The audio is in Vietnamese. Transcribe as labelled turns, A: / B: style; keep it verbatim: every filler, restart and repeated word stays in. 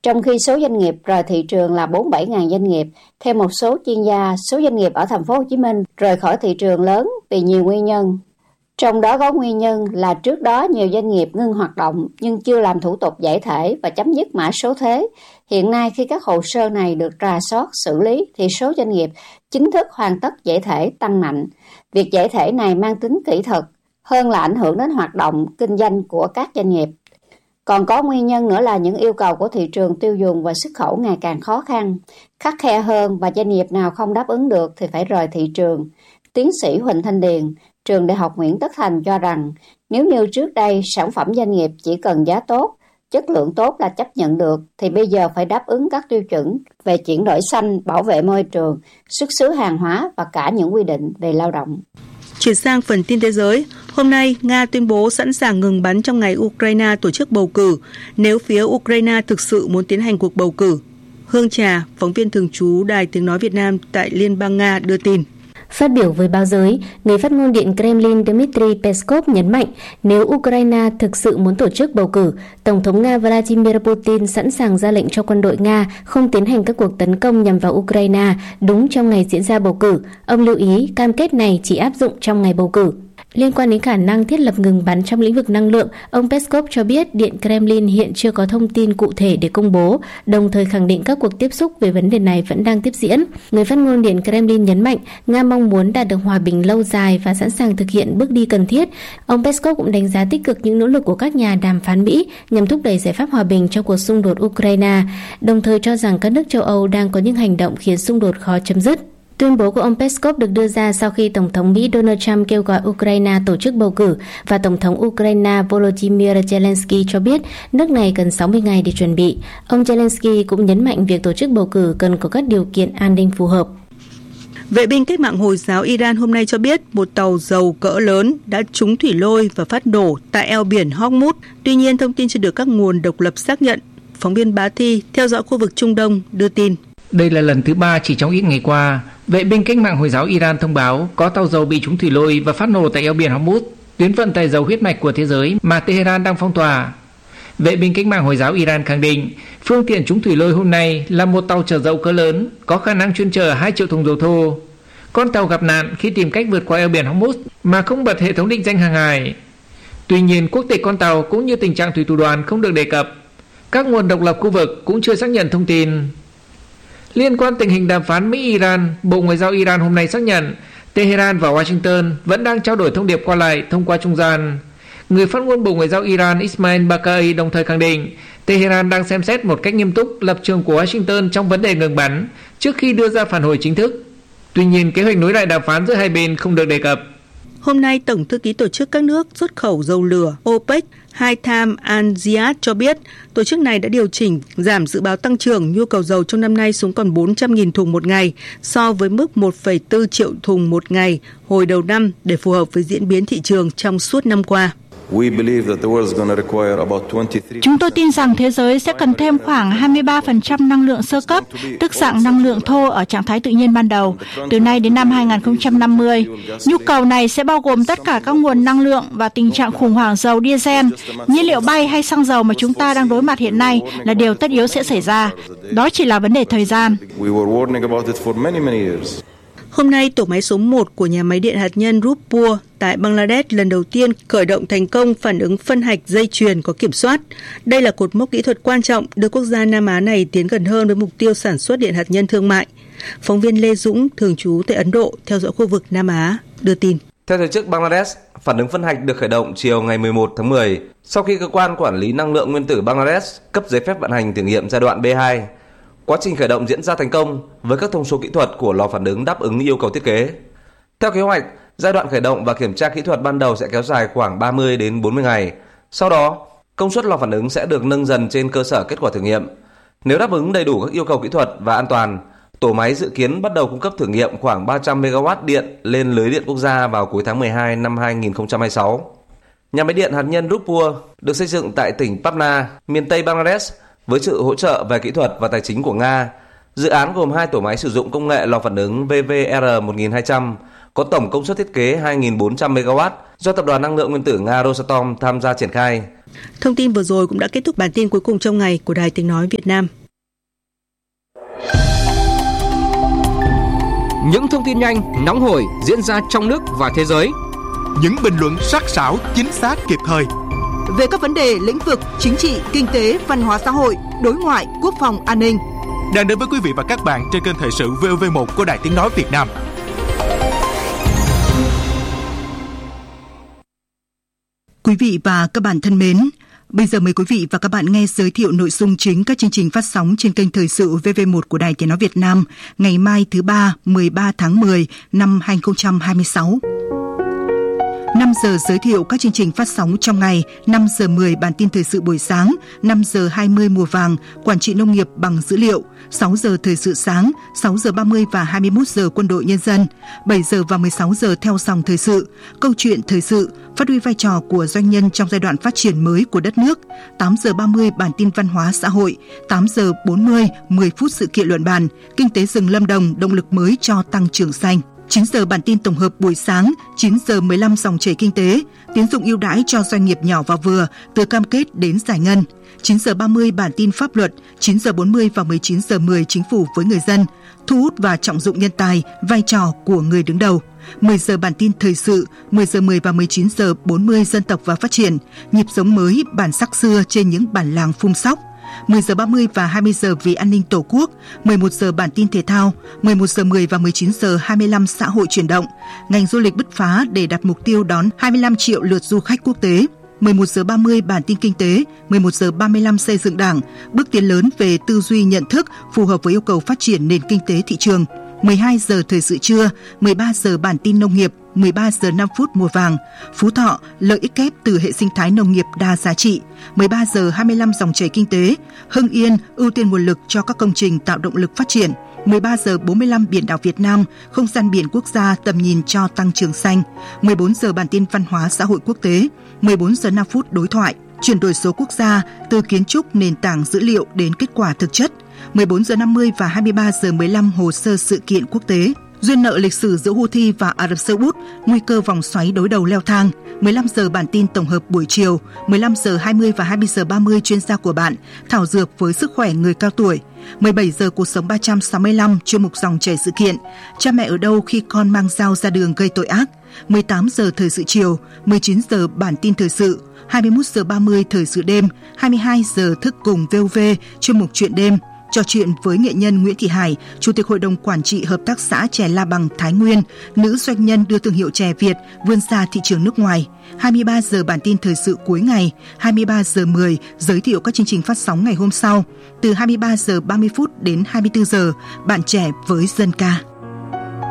A: trong khi số doanh nghiệp rời thị trường là bốn mươi bảy nghìn doanh nghiệp. Theo một số chuyên gia, số doanh nghiệp ở thành phố Hồ Chí Minh rời khỏi thị trường lớn vì nhiều nguyên nhân. Trong đó có nguyên nhân là trước đó nhiều doanh nghiệp ngưng hoạt động nhưng chưa làm thủ tục giải thể và chấm dứt mã số thuế. Hiện nay khi các hồ sơ này được rà soát, xử lý thì số doanh nghiệp chính thức hoàn tất giải thể tăng mạnh. Việc giải thể này mang tính kỹ thuật hơn là ảnh hưởng đến hoạt động kinh doanh của các doanh nghiệp. Còn có nguyên nhân nữa là những yêu cầu của thị trường tiêu dùng và xuất khẩu ngày càng khó khăn, khắt khe hơn và doanh nghiệp nào không đáp ứng được thì phải rời thị trường. Tiến sĩ Huỳnh Thanh Điền, trường Đại học Nguyễn Tất Thành cho rằng nếu như trước đây sản phẩm doanh nghiệp chỉ cần giá tốt, chất lượng tốt là chấp nhận được, thì bây giờ phải đáp ứng các tiêu chuẩn về chuyển đổi xanh, bảo vệ môi trường, xuất xứ hàng hóa và cả những quy định về lao động.
B: Chuyển sang phần tin thế giới, hôm nay Nga tuyên bố sẵn sàng ngừng bắn trong ngày Ukraine tổ chức bầu cử nếu phía Ukraine thực sự muốn tiến hành cuộc bầu cử. Hương Trà, phóng viên thường trú Đài Tiếng Nói Việt Nam tại Liên bang Nga đưa tin.
C: Phát biểu với báo giới, người phát ngôn Điện Kremlin Dmitry Peskov nhấn mạnh nếu Ukraine thực sự muốn tổ chức bầu cử, Tổng thống Nga Vladimir Putin sẵn sàng ra lệnh cho quân đội Nga không tiến hành các cuộc tấn công nhằm vào Ukraine đúng trong ngày diễn ra bầu cử. Ông lưu ý cam kết này chỉ áp dụng trong ngày bầu cử. Liên quan đến khả năng thiết lập ngừng bắn trong lĩnh vực năng lượng, ông Peskov cho biết Điện Kremlin hiện chưa có thông tin cụ thể để công bố, đồng thời khẳng định các cuộc tiếp xúc về vấn đề này vẫn đang tiếp diễn. Người phát ngôn Điện Kremlin nhấn mạnh Nga mong muốn đạt được hòa bình lâu dài và sẵn sàng thực hiện bước đi cần thiết. Ông Peskov cũng đánh giá tích cực những nỗ lực của các nhà đàm phán Mỹ nhằm thúc đẩy giải pháp hòa bình trong cuộc xung đột Ukraine, đồng thời cho rằng các nước châu Âu đang có những hành động khiến xung đột khó chấm dứt. Tuyên bố của ông Peskov được đưa ra sau khi Tổng thống Mỹ Donald Trump kêu gọi Ukraine tổ chức bầu cử và Tổng thống Ukraine Volodymyr Zelensky cho biết nước này cần sáu mươi ngày để chuẩn bị. Ông Zelensky cũng nhấn mạnh việc tổ chức bầu cử cần có các điều kiện an ninh phù hợp.
B: Vệ binh cách mạng Hồi giáo Iran hôm nay cho biết một tàu dầu cỡ lớn đã trúng thủy lôi và phát nổ tại eo biển Hormuz. Tuy nhiên, thông tin chưa được các nguồn độc lập xác nhận. Phóng viên Bá Thi theo dõi khu vực Trung Đông đưa tin.
D: Đây là lần thứ ba chỉ trong ít ngày qua, vệ binh cách mạng Hồi giáo Iran thông báo có tàu dầu bị trúng thủy lôi và phát nổ tại eo biển Hormuz, tuyến vận tải dầu huyết mạch của thế giới mà Tehran đang phong tỏa. Vệ binh cách mạng Hồi giáo Iran khẳng định phương tiện trúng thủy lôi hôm nay là một tàu chở dầu cỡ lớn có khả năng chuyên chở hai triệu thùng dầu thô. Con tàu gặp nạn khi tìm cách vượt qua eo biển Hormuz mà không bật hệ thống định danh hàng hải. Tuy nhiên, quốc tịch con tàu cũng như tình trạng thủy thủ đoàn không được đề cập. Các nguồn độc lập khu vực cũng chưa xác nhận thông tin. Liên quan tình hình đàm phán Mỹ-Iran, Bộ Ngoại giao Iran hôm nay xác nhận Tehran và Washington vẫn đang trao đổi thông điệp qua lại thông qua trung gian. Người phát ngôn Bộ Ngoại giao Iran Ismail Baqai đồng thời khẳng định Tehran đang xem xét một cách nghiêm túc lập trường của Washington trong vấn đề ngừng bắn trước khi đưa ra phản hồi chính thức. Tuy nhiên, kế hoạch nối lại đàm phán giữa hai bên không được đề cập.
B: Hôm nay, Tổng thư ký Tổ chức các nước xuất khẩu dầu lửa OPEC Haitham Al-Ziad cho biết tổ chức này đã điều chỉnh giảm dự báo tăng trưởng nhu cầu dầu trong năm nay xuống còn bốn trăm nghìn thùng một ngày so với mức một phẩy bốn triệu thùng một ngày hồi đầu năm để phù hợp với diễn biến thị trường trong suốt năm qua.
E: Chúng tôi tin rằng thế giới sẽ cần thêm khoảng hai mươi ba phần trăm năng lượng sơ cấp, tức dạng năng lượng thô ở trạng thái tự nhiên ban đầu, từ nay đến năm hai không năm mươi. Nhu cầu này sẽ bao gồm tất cả các nguồn năng lượng và tình trạng khủng hoảng dầu diesel, nhiên liệu bay hay xăng dầu mà chúng ta đang đối mặt hiện nay là điều tất yếu sẽ xảy ra. Đó chỉ là vấn đề thời gian.
B: Hôm nay, tổ máy số một của nhà máy điện hạt nhân Rupur tại Bangladesh lần đầu tiên khởi động thành công phản ứng phân hạch dây chuyền có kiểm soát. Đây là cột mốc kỹ thuật quan trọng đưa quốc gia Nam Á này tiến gần hơn với mục tiêu sản xuất điện hạt nhân thương mại. Phóng viên Lê Dũng, thường trú tại Ấn Độ, theo dõi khu vực Nam Á, đưa tin.
F: Theo giới chức Bangladesh, phản ứng phân hạch được khởi động chiều ngày mười một tháng mười sau khi cơ quan quản lý năng lượng nguyên tử Bangladesh cấp giấy phép vận hành thử nghiệm giai đoạn B hai. Quá trình khởi động diễn ra thành công với các thông số kỹ thuật của lò phản ứng đáp ứng yêu cầu thiết kế. Theo kế hoạch, giai đoạn khởi động và kiểm tra kỹ thuật ban đầu sẽ kéo dài khoảng ba mươi đến bốn mươi ngày. Sau đó, công suất lò phản ứng sẽ được nâng dần trên cơ sở kết quả thử nghiệm. Nếu đáp ứng đầy đủ các yêu cầu kỹ thuật và an toàn, tổ máy dự kiến bắt đầu cung cấp thử nghiệm khoảng ba trăm mê ga oát điện lên lưới điện quốc gia vào cuối tháng mười hai năm hai không hai sáu. Nhà máy điện hạt nhân Rupur được xây dựng tại tỉnh Patna, miền Tây Bangladesh, với sự hỗ trợ về kỹ thuật và tài chính của Nga. Dự án gồm hai tổ máy sử dụng công nghệ lò phản ứng vê vê rờ một nghìn hai trăm, có tổng công suất thiết kế hai nghìn bốn trăm mê ga oát do Tập đoàn Năng lượng Nguyên tử Nga Rosatom tham gia triển khai.
B: Thông tin vừa rồi cũng đã kết thúc bản tin cuối cùng trong ngày của Đài Tiếng Nói Việt Nam.
G: Những thông tin nhanh, nóng hổi diễn ra trong nước và thế giới.
H: Những bình luận sắc sảo, chính xác, kịp thời.
I: Về các vấn đề lĩnh vực chính trị, kinh tế, văn hóa xã hội, đối ngoại, quốc phòng, an ninh.
H: Đang đến với quý vị và các bạn trên kênh Thời sự vê o vê một của Đài Tiếng nói Việt Nam.
B: Quý vị và các bạn thân mến, bây giờ mời quý vị và các bạn nghe giới thiệu nội dung chính các chương trình phát sóng trên kênh Thời sự vê vê một của Đài Tiếng nói Việt Nam ngày mai thứ ba, mười ba tháng mười năm hai nghìn không trăm hai mươi sáu. năm giờ giới thiệu các chương trình phát sóng trong ngày, năm giờ mười bản tin thời sự buổi sáng, năm giờ hai mươi mùa vàng, quản trị nông nghiệp bằng dữ liệu, sáu giờ thời sự sáng, sáu giờ ba mươi và hai mươi mốt giờ quân đội nhân dân, bảy giờ và mười sáu giờ theo dòng thời sự, câu chuyện thời sự, phát huy vai trò của doanh nhân trong giai đoạn phát triển mới của đất nước, tám giờ ba mươi bản tin văn hóa xã hội, tám giờ bốn mươi, mười phút sự kiện luận bàn, kinh tế rừng Lâm Đồng động lực mới cho tăng trưởng xanh. chín giờ bản tin tổng hợp buổi sáng, chín giờ mười lăm dòng chảy kinh tế, tín dụng ưu đãi cho doanh nghiệp nhỏ và vừa, từ cam kết đến giải ngân. chín giờ ba mươi bản tin pháp luật, chín giờ bốn mươi và mười chín giờ mười chính phủ với người dân, thu hút và trọng dụng nhân tài, vai trò của người đứng đầu. mười giờ bản tin thời sự, mười giờ mười và mười chín giờ bốn mươi dân tộc và phát triển, nhịp sống mới, bản sắc xưa trên những bản làng Phung Sóc. mười giờ ba mươi và hai mươi giờ vì an ninh Tổ quốc, mười một giờ bản tin thể thao, mười một giờ mười và mười chín giờ hai mươi lăm xã hội chuyển động. Ngành du lịch bứt phá để đặt mục tiêu đón hai mươi lăm triệu lượt du khách quốc tế. mười một giờ ba mươi bản tin kinh tế, mười một giờ ba mươi lăm xây dựng Đảng, bước tiến lớn về tư duy nhận thức phù hợp với yêu cầu phát triển nền kinh tế thị trường. mười hai giờ thời sự trưa, mười ba giờ bản tin nông nghiệp, mười ba giờ năm phút mùa vàng, Phú Thọ, lợi ích kép từ hệ sinh thái nông nghiệp đa giá trị, mười ba giờ hai mươi lăm dòng chảy kinh tế, Hưng Yên ưu tiên nguồn lực cho các công trình tạo động lực phát triển, mười ba giờ bốn mươi lăm biển đảo Việt Nam, không gian biển quốc gia tầm nhìn cho tăng trưởng xanh, mười bốn giờ bản tin văn hóa xã hội quốc tế, mười bốn giờ năm phút đối thoại, chuyển đổi số quốc gia từ kiến trúc nền tảng dữ liệu đến kết quả thực chất, mười bốn giờ năm mươi và hai mươi ba giờ mười lăm hồ sơ sự kiện quốc tế, duyên nợ lịch sử giữa Houthi và Ả Rập Xê Út, nguy cơ vòng xoáy đối đầu leo thang, mười lăm giờ bản tin tổng hợp buổi chiều, mười lăm giờ hai mươi và hai mươi giờ ba mươi chuyên gia của bạn, thảo dược với sức khỏe người cao tuổi, mười bảy giờ cuộc sống ba trăm sáu mươi lăm chuyên mục dòng chảy sự kiện, cha mẹ ở đâu khi con mang dao ra đường gây tội ác, mười tám giờ thời sự chiều, mười chín giờ bản tin thời sự, hai mươi mốt giờ ba mươi thời sự đêm, hai mươi hai giờ thức cùng vê o vê chuyên mục chuyện đêm. Trò chuyện với nghệ nhân Nguyễn Thị Hải, Chủ tịch Hội đồng Quản trị Hợp tác xã chè La Bằng Thái Nguyên, nữ doanh nhân đưa thương hiệu chè Việt vươn ra thị trường nước ngoài. hai mươi ba giờ bản tin thời sự cuối ngày, hai mươi ba giờ mười giới thiệu các chương trình phát sóng ngày hôm sau. Từ hai mươi ba giờ ba mươi phút đến hai mươi tư giờ, bạn trẻ với dân ca.